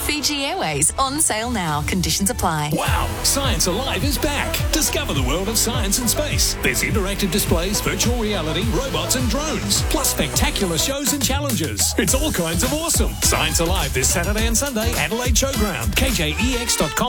Fiji Airways, on sale now. Conditions apply. Wow! Science Alive is back. Discover the world of science and space. There's interactive displays, virtual reality, robots and drones, plus spectacular shows and challenges. It's all kinds of awesome. Science Alive this Saturday and Sunday, Adelaide Showground, kjex.com.